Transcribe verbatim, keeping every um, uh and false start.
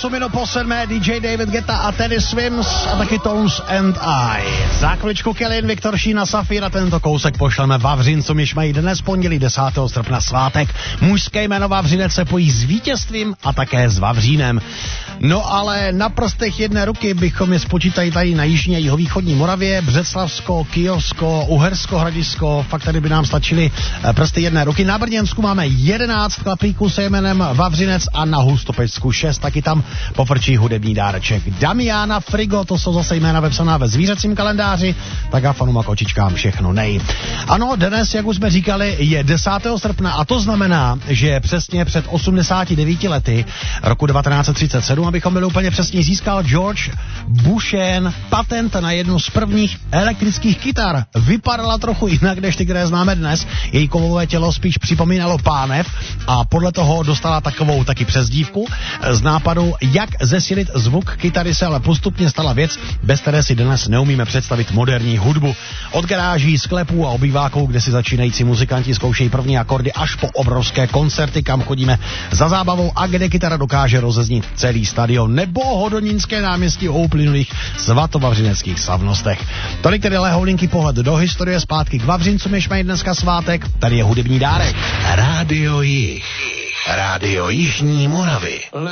osm minut po sedmé, D J David Guetta a Teddy Swims a taky Tones and I. Za chviličku Kellyn, Viktor Šína, Safír a tento kousek pošleme Vavřincům, jež mají dnes pondělí desátého srpna svátek. Mužské jméno Vavřinec se pojí s vítězstvím a také s Vavřínem. No ale na prstech jedné ruky bychom je spočítali tady na jižní a jihovýchodní Moravě, Břeclavsko, Kyjovsko, Uhersko, Hradisko, fakt tady by nám stačily prsty jedné ruky. Na Brněnsku máme jedenáct chlapíků se jménem Vavřinec a na Hustopečsku šest, taky tam pofrčí hudební dáreček. Damiana, Frigo, to jsou zase jména vepsaná ve zvířecím kalendáři, tak a fanům a kočičkám všechno nej. Ano, dnes, jak už jsme říkali, je desátého srpna a to znamená, že přesně před osmdesáti devíti lety roku devatenáct set třicet sedm, abychom byli úplně přesně, získal George Bushen patent na jednu z prvních elektrických kytar. Vypadala trochu jinak, než ty, které známe dnes. Její kovové tělo spíš připomínalo pánev a podle toho dostala takovou taky přezdívku. Z nápadu, jak zesilit zvuk kytary, se ale postupně stala věc, bez které si dnes neumíme představit moderní hudbu. Od garáží, sklepů a obýváků, kde si začínající muzikanti zkoušejí první akordy, až po obrovské koncerty, kam chodíme za zábavou a kde kytara dokáže rozeznít celý stadion, nebo Hodonínské náměstí o uplynulých svatovavřineckých slavnostech. Tolik tedy lehoulinky pohled do historie, zpátky k Vavřincům, jež mají dneska svátek. Tady je hudební dárek. Rádio Jih. Rádio Jižní Moravy.